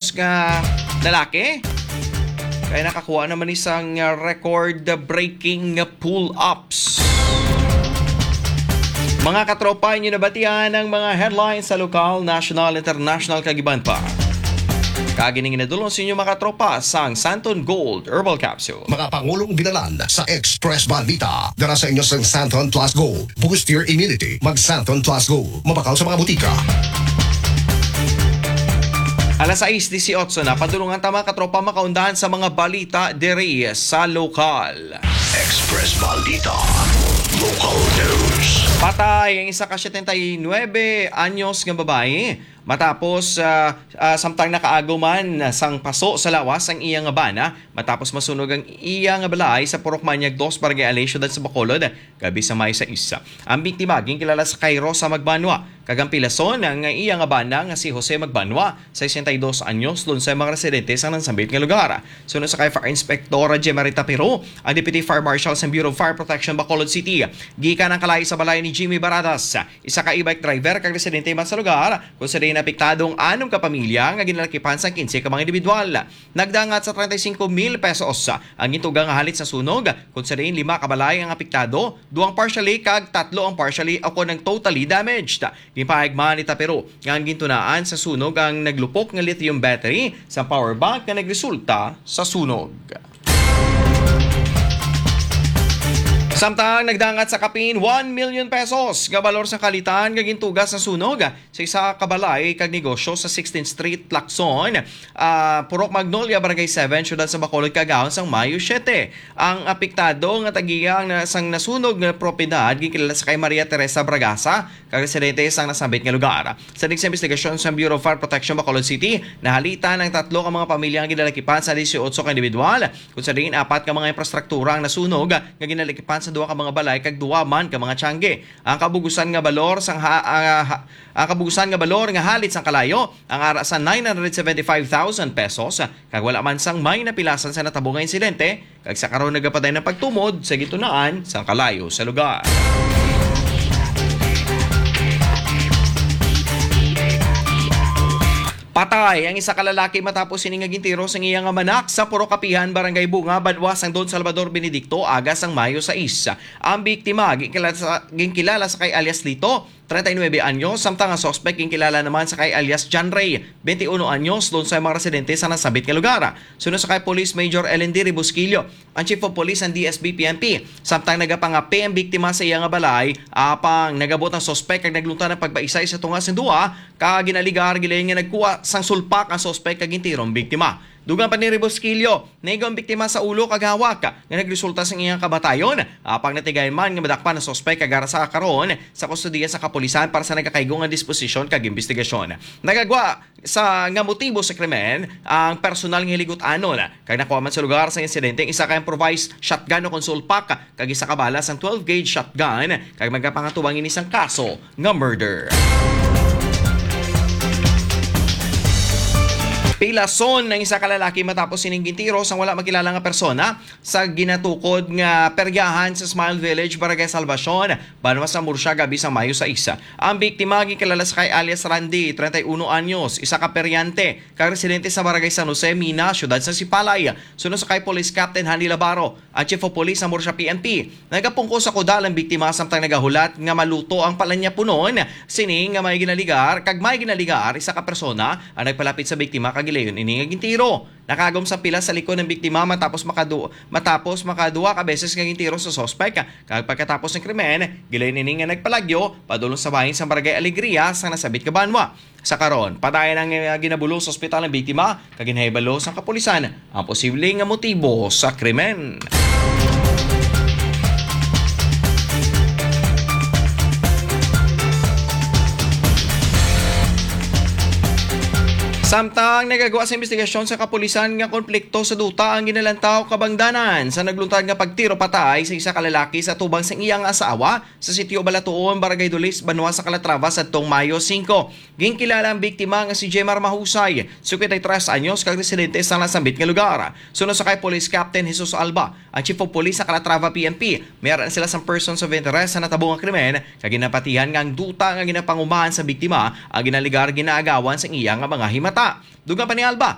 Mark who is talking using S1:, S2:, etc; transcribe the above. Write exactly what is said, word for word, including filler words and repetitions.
S1: anyos nga lalaki. Kaya nakakuha naman isang uh, record-breaking pull-ups. Mga katropa, inyo nabatihan ang mga headlines sa lokal, national, international kagiban pa. Kagining inadulong sa inyo mga katropa sang Santon Gold Herbal Capsule.
S2: Mga Pangulong binalan sa Express Bandita. Dara sa inyo sang Santon Plus Gold. Boost your immunity. Mag Santon Plus Gold. Mabakaw sa mga butika.
S1: Alas sais eighteen na, padulungan tama katropa makaundahan sa mga balita diri sa lokal.
S2: Express Bandita. Local news.
S1: Patay ang isa ka seventy-nine anyos nga babae matapos uh, uh, samtang nakaagaw man sang paso sa lawas ang iyang nga bana matapos masunog ang iyang nga balay sa Purok Manyag dos Barangay Alay siyudad sa Bacolod gabi sa Mayo sa isa. Ang biktima kilala sa Cairo sa Magbanwa. Kagampilason ang iyang nga bana nga si Jose Magbanwa, sixty-two anyos, doon sa mga residente sa nansambit nga lugar. Sunod sa kay Fire Inspector Jemarita Pero, ang Deputy Fire Marshal sa Bureau of Fire Protection Bacolod City. Gikan ang kalay sa balay ni Jimmy Baradas, isa ka e-bike driver kag residente man sa lugar, kung sa rin apektadong anong kapamilya nga ginalakipan sa fifteen ka mga individual. Nagdangat sa thirty-five mil pesos ang gintugang halit sa sunog, kung sa rin lima kabalay ang apektado, duwang partially kag tatlo ang partially ako ng totally damaged. Gipahigman ni Tapero nga ang gintunaan sa sunog ang naglupok nga lithium battery sa power bank nga nagresulta sa sunog. Samtang nagdangat sa kapin one million pesos nga balor sa kalitan nga gintugas sa sunog sa isa ka balay kag negosyo sa sixteenth Street, Lacson, uh, Purok Magnolia, Barangay seven, siyudad sa Bacolod, Cagayan sang Mayo seven. Ang apektado nga tagiyang na sang nasunog nga propiedad gikilala sa kay Maria Teresa Bragasa, kag residente sang nasabit nga lugar. Sa sa investigasyon sa Bureau of Fire Protection Bacolod City, nahalita ng tatlo ka mga pamilya nga ginalakipan sa eighteen ka individual, kung sa rin apat ka mga infrastruktura ang nasunog nga ginalakipan sa duha ka mga balay kag duha man ka mga tiyangge. Ang kabugusan nga balor sang ha, uh, ha, ang kabugusan nga balor nga halit sang kalayo ang ara sa nine hundred seventy-five thousand pesos kag wala man sang may napilasan sa natabo nga insidente kag sa karon nagapaday ng pagtumod sa gitunaan sang kalayo sa lugar. Patay ang isa ka lalaki matapos siningaging tiro sa iyang manak sa Puro Kapihan, Barangay Bunga, Banwas, ang Don Salvador Benedicto, agas ang Mayo sa isa. Ang biktima ginkilala sa, ginkilala sa kay alias Lito, thirty-nine anyos, samtang ang suspect ginkilala naman sa kay alias John Ray, twenty-one anyos, doon sa mga residente sa nasabit nga lugar. Sunod sa kay Police Major Ellen D. Ribusquillo, ang Chief of Police ng D S B P N P, samtang nagapangapi ang biktima sa iyang balay, apang nagabot ang suspect kag naglunta ng pagbaisay sa tungas ng duwa, kag ginaligar gilayon nga nagkuha sang sulpak ang suspect kag gintirong biktima. Dugang pa ni Ribusquillo, naigo ang biktima sa ulo kag hawak nga nagresulta sa iyang kabatayon. Apang natigayon man nga madakpan ang suspect kag ara sa karon sa kustodiya sa kapulisan para sa nagakaigo nga disposisyon kag investigasyon. Nagagwa sa nga motibo sa krimen ang personal nga hiligot-anon kag nakuha man sa lugar sa insidente isa ka improvised shotgun o konsulpak kag isa ka bala sang twelve gauge shotgun kag magapangatuwang inisang kaso nga murder. Pilason ng isa ka lalaki matapos siningging tiro sang wala makilala nga persona sa ginatukod nga peryahan sa Smile Village, Barangay Salvacion, Banwas sa Murcia, gabi sa Mayo sa isa. Ang biktima gikilala sa kay alias Randy, thirty-one anyos, isa ka peryante, kag residente sa Barangay San Jose, Mina, siyudad sa Sipalay. Sunod sa kay Police Captain Hanny Labaro, ang Chief of Police sa Murcia P N P. Nagapungko sa kudal ang biktima samtang nagahulat nga maluto ang palanya punon, sining nga may ginaligar, kag may ginaligar isa ka persona ang nagpalapit sa biktima kag gilayon ini nga gintiro. Nakagom sa pila sa likod ng biktima matapos makadu matapos makaduwa ka beses nga gintiro sa suspect. Kag pagkatapos ng krimen, gilayon ini nga nagpalagyo padulong sa bahin sa Barangay Alegria sa nasabit ka Banwa. Sa karon, padayon ang uh, ginabulong sa ospital ng biktima kag ginahibalo sa kapulisan ang posibleng nga motibo sa krimen. Samtang nagagawa sa investigasyon sa kapulisan nga konflikto sa duta ang ginalantaw kabangdanan sa nagluntad nga pagtiro patay sa isa ka lalaki sa tubang sa iyang asawa sa sitio Balatuon, Barangay Dulis, Banwas sa Calatrava sa tong Mayo five. Ginkilala ang biktima nga si Jemar Mahusay, fifty-three anyos, kag residente sa nasambit nga lugar. Sunod sa kay Police Captain Jesus Alba, ang Chief of Police sa Calatrava P N P. Mayroon sila sa persons of interest sa natabong nga krimen kag ginapatihan nga ang duta nga ginapangumahan sa biktima ang ginaligar ginaagawan sa iyang nga mga himata. Dugang pa ni Alba,